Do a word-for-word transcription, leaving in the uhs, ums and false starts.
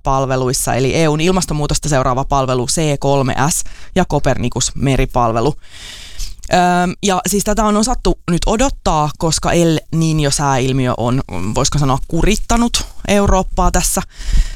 palveluissa, eli E U:n ilmastonmuutosta seuraava palvelu C kolme S ja Copernicus-meripalvelu. Öö, ja siis tätä on osattu nyt odottaa, koska El Niño-sääilmiö on, voisiko sanoa, kurittanut Eurooppaa tässä